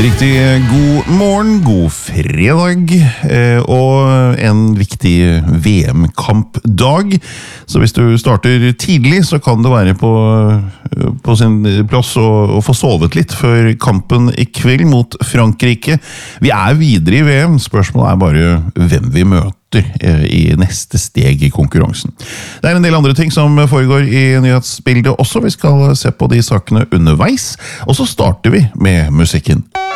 Riktig god morgen, god fredag, og en viktig VM-kampdag. Så hvis du starter tidlig, så kan det være på sin plass å få sovet litt før kampen i kveld mot Frankrike. Vi er videre i VM, spørsmålet er bare hvem vi møter i neste steg i konkurransen. Det er en del andre ting som foregår i nyhetsbildet også. Vi skal se på de sakene underveis, og så starter vi med musikken.